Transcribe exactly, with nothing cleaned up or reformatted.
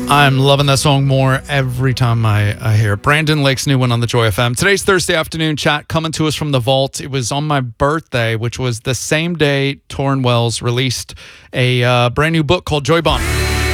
I'm loving that song more every time I, I hear it. Brandon Lake's new one on the Joy F M. Today's Thursday afternoon chat coming to us from the vault. It was on my birthday, which was the same day Torrin Wells released a uh, brand new book called Joy Bomb.